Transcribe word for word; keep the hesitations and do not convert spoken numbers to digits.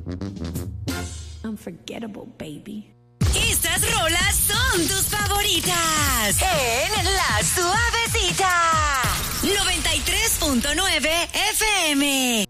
Unforgettable, baby. Estas rolas son tus favoritas en La Suavecita noventa y tres punto nueve F M.